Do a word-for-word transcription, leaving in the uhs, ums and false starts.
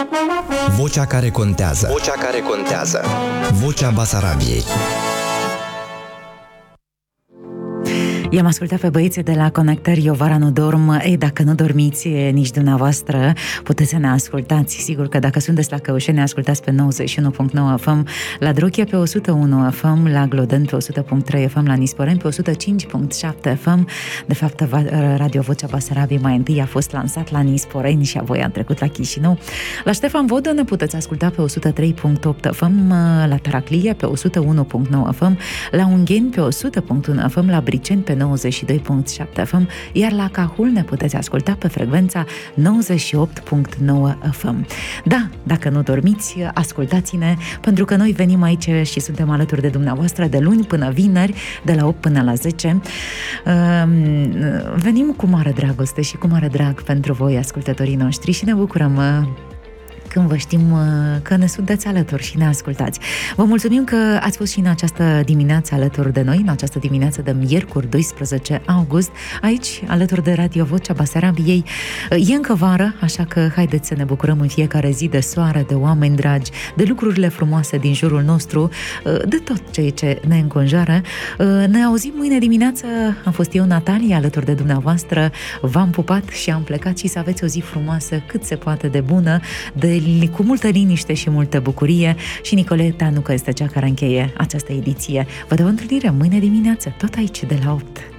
Vocea care contează. Vocea care contează. Vocea Basarabiei. I-am ascultat pe băieții de la Conectări, Eu vara nu dorm. Ei, dacă nu dormiți nici dumneavoastră, puteți să ne ascultați. Sigur că dacă sunteți la Căușeni, ne ascultați pe nouăzeci și unu punct nouă F M, la Drochia pe o sută unu F M, la Gloden pe o sută punct trei F M, la Nisporeni pe o sută cinci punct șapte F M. De fapt, Radio Vocea Basarabiei mai întâi a fost lansat la Nisporeni și apoi a trecut la Chișinău. La Ștefan Vodă ne puteți asculta pe o sută trei punct opt F M, la Taraclia pe o sută unu punct nouă F M, la Ungheni pe o sută punct unu F M, la Briceni pe nouăzeci și doi punct șapte F M, iar la Cahul ne puteți asculta pe frecvența nouăzeci și opt punct nouă F M. Da, dacă nu dormiți, ascultați-ne, pentru că noi venim aici și suntem alături de dumneavoastră de luni până vineri, de la opt până la zece. Venim cu mare dragoste și cu mare drag pentru voi, ascultătorii noștri, și ne bucurăm când vă știm că ne sunteți alături și ne ascultați. Vă mulțumim că ați fost și în această dimineață alături de noi, în această dimineață de miercuri doisprezece august, aici, alături de Radio Vocea Basarabiei. E încă vară, așa că haideți să ne bucurăm în fiecare zi de soare, de oameni dragi, de lucrurile frumoase din jurul nostru, de tot ceea ce ne înconjoară. Ne auzim mâine dimineață. Am fost eu, Natalia, alături de dumneavoastră. V-am pupat și am plecat, și să aveți o zi frumoasă, cât se poate de bună, de cu multă liniște și multă bucurie. Și Nicoleta Nucă este cea care încheie această ediție. Vă dau întâlnire mâine dimineață, tot aici de la opt.